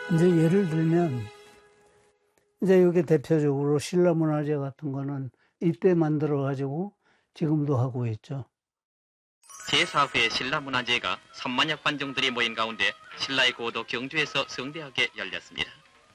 이제 예를 들면 이제 이게 대표적으로 신라문화재 같은 거는 이때 만들어가지고 지금도 하고 있죠. 제4회 신라문화제가 3만여 관중들이 모인 가운데 신라의 고도 경주에서 성대하게 열렸습니다.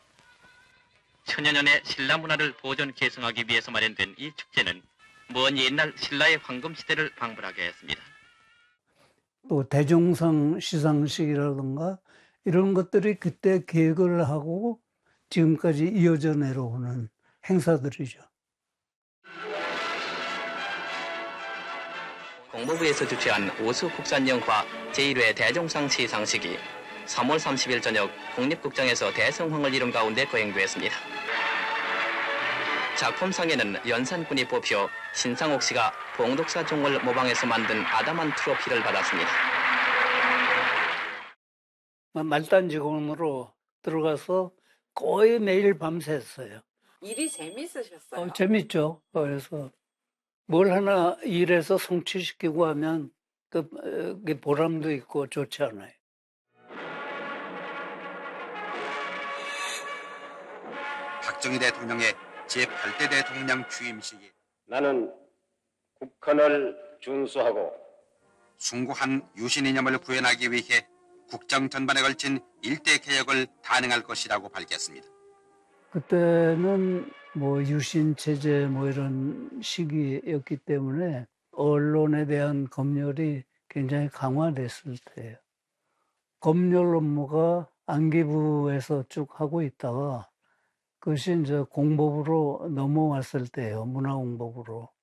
천여년의 신라문화를 보존 계승하기 위해서 마련된 이 축제는 먼 옛날 신라의 황금시대를 방불하게 했습니다. 또 대종상 시상식이라든가 이런 것들이 그때 계획을 하고 지금까지 이어져 내려오는 행사들이죠. 공보부에서 주최한 우수국산영화 제1회 대종상 시상식이 3월 30일 저녁 국립극장에서 대성황을 이룬 가운데 거행됐습니다. 작품상에는 연산군이 뽑혀 신상옥 씨가 봉독사 종을 모방해서 만든 아담한 트로피를 받았습니다. 말단직원으로 들어가서 거의 매일 밤샜어요. 일이 재밌으셨어요? 재밌죠. 그래서 뭘 하나 일해서 성취시키고 하면 그 보람도 있고 좋지 않아요. 박정희 대통령의 제8대 대통령 취임식이 나는 국헌을 준수하고 숭고한 유신 이념을 구현하기 위해 국정 전반에 걸친 일대 개혁을 단행할 것이라고 밝혔습니다. 그때는 뭐 유신 체제 뭐 이런 시기였기 때문에 언론에 대한 검열이 굉장히 강화됐을 때예요. 검열 업무가 안기부에서 쭉 하고 있다가 그것이 이제 공법으로 넘어왔을 때예요. 문화공법으로.